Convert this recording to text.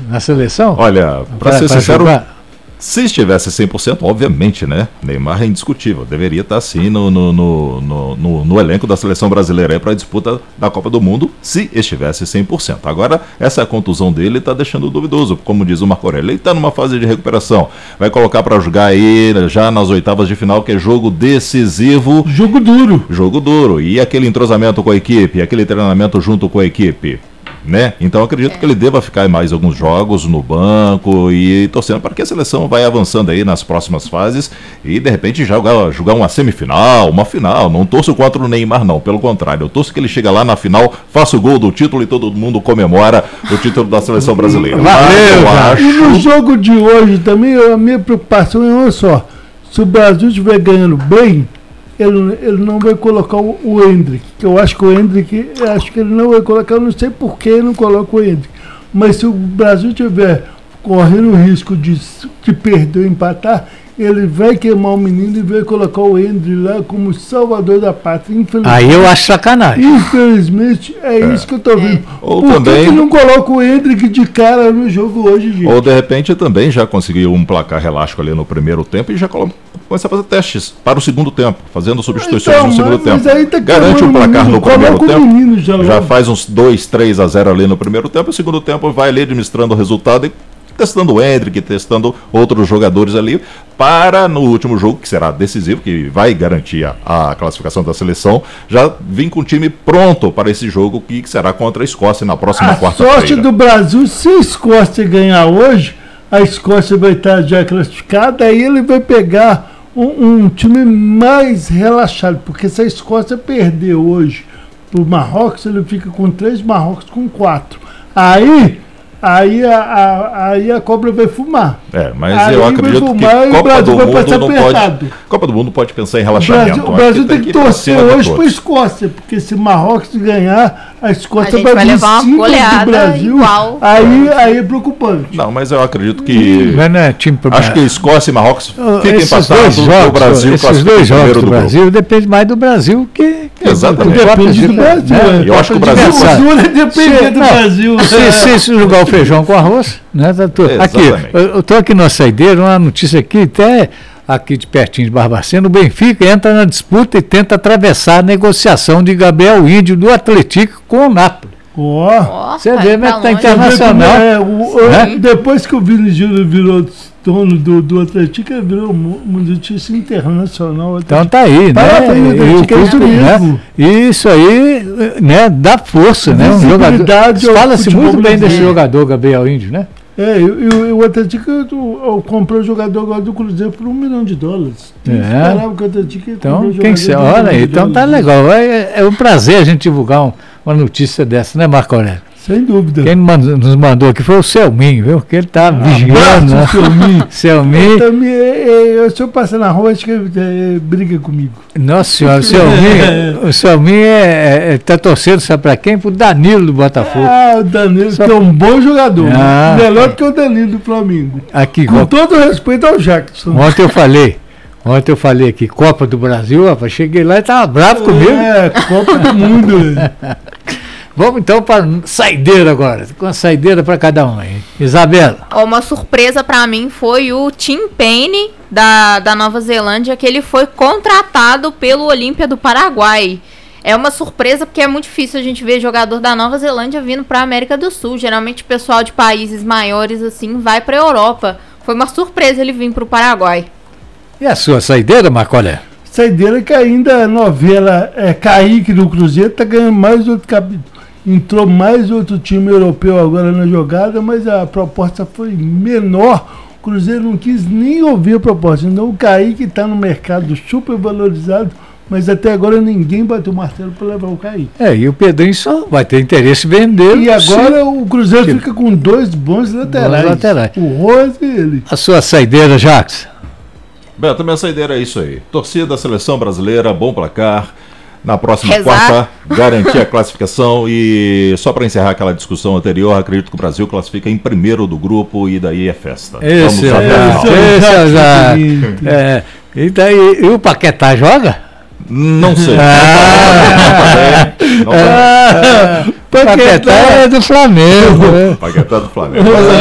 na seleção? Olha, para ser sincero, jogar? se estivesse 100%, obviamente, né? Neymar é indiscutível. Deveria estar sim no elenco da seleção brasileira para a disputa da Copa do Mundo, se estivesse 100%. Agora, essa contusão dele está deixando duvidoso. Como diz o Marco Aurélio, ele está numa fase de recuperação. Vai colocar para jogar aí já nas oitavas de final, que é jogo decisivo. Jogo duro. Jogo duro. E aquele entrosamento com a equipe, aquele treinamento junto com a equipe. Né? Então acredito que ele deva ficar em mais alguns jogos no banco e torcendo para que a seleção vai avançando aí nas próximas fases e de repente jogar uma semifinal, uma final. Não torço contra o Neymar não, pelo contrário, eu torço que ele chega lá na final, faça o gol do título e todo mundo comemora o título da seleção brasileira. Valeu, e no jogo de hoje também a minha preocupação é uma só: se o Brasil estiver ganhando bem, ele não vai colocar o Endrick, que eu acho que o Endrick, acho que ele não vai colocar, eu não sei por que não coloca o Endrick, mas se o Brasil estiver correndo o risco de perder ou empatar, ele vai queimar o menino e vai colocar o Endrick lá como salvador da pátria. Aí eu acho sacanagem. Infelizmente, isso que eu tô vendo. Ou por também... que não coloca o Endrick de cara no jogo hoje, gente? Ou de repente também já conseguiu um placar elástico ali no primeiro tempo e já começa a fazer testes para o segundo tempo, fazendo substituições então, no segundo tempo. Aí tá garante um placar no primeiro tempo, já logo. faz uns 2-3-0 ali no primeiro tempo, o segundo tempo vai ali administrando o resultado e testando o Endrick, testando outros jogadores ali, para no último jogo, que será decisivo, que vai garantir a classificação da seleção, já vir com o time pronto para esse jogo que será contra a Escócia na próxima quarta-feira. A sorte do Brasil, se a Escócia ganhar hoje, a Escócia vai estar já classificada, aí ele vai pegar um time mais relaxado, porque se a Escócia perder hoje pro Marrocos, ele fica com 3, Marrocos com 4. Aí a cobra vai fumar. Mas aí eu acredito que Copa do Mundo não pode. Copa do Mundo pode pensar em relaxamento. O Brasil tem que torcer hoje para a Escócia, porque se Marrocos ganhar, a Escócia vai levar uma goleada do Brasil. Igual. Aí é preocupante. Não, mas eu acredito que acho que Escócia e Marrocos fiquem passados o Brasil. Esses dois jogos do Brasil depende mais do Brasil que exatamente. Depende do Brasil. Eu acho que o Brasil depende do Brasil. Se jogar o feijão com arroz, né? Aqui, eu estou aqui na saideira, uma notícia aqui, até aqui de pertinho de Barbacena, o Benfica entra na disputa e tenta atravessar a negociação de Gabriel Índio do Atlético com o Napoli. Você vê, mas tá internacional. Depois que o Vini Júnior virou dono do Atlético, ele virou uma notícia internacional. Então tá aí, né? Isso aí, né, dá força, né? Um jogador. Fala-se muito bem desse jogador, Gabriel Índio, né? E o Atlético comprou o jogador agora do Cruzeiro por $1 milhão. Esperava que o Atlético então, olha aí, então tá legal. É um prazer a gente divulgar uma notícia dessa, né, Marco Aurélio? Sem dúvida. Quem nos mandou aqui foi o Selminho, viu? Que ele tá vigiando, né? Selminho. Se eu passar na rua, acho que ele briga comigo. Nossa senhora, o Selminho tá torcendo, sabe pra quem? Pro Danilo do Botafogo. O Danilo, que é um bom jogador. Melhor que o Danilo do Flamengo. Aqui, com todo respeito ao Jackson. Ontem eu falei aqui, Copa do Brasil, rapaz, cheguei lá e tava bravo comigo. Copa do Mundo. Vamos então para saideira agora, com a saideira para cada um aí. Isabela. Uma surpresa para mim foi o Tim Payne da Nova Zelândia, que ele foi contratado pelo Olímpia do Paraguai. É uma surpresa porque é muito difícil a gente ver jogador da Nova Zelândia vindo para a América do Sul. Geralmente o pessoal de países maiores assim vai para a Europa. Foi uma surpresa ele vir para o Paraguai. E a sua saideira, Marcolé? Saideira que ainda a novela Kaique do Cruzeiro está ganhando mais outro capítulo. Entrou mais outro time europeu agora na jogada, mas a proposta foi menor. O Cruzeiro não quis nem ouvir a proposta. Então o Kaique está no mercado super valorizado, mas até agora ninguém bateu o martelo para levar o Kaique. E o Pedrinho só vai ter interesse em vender. E agora o Cruzeiro fica com 2 bons laterais. O Rose e ele. A sua saideira, Jacques? Beto, minha saideira é isso aí. Torcida da seleção brasileira, bom placar. Na próxima quarta, garantir a classificação. E só para encerrar aquela discussão anterior, acredito que o Brasil classifica em primeiro do grupo e daí é festa. Esse e daí, e o Paquetá joga? Não sei. Paquetá é do Flamengo. Paquetá do Flamengo.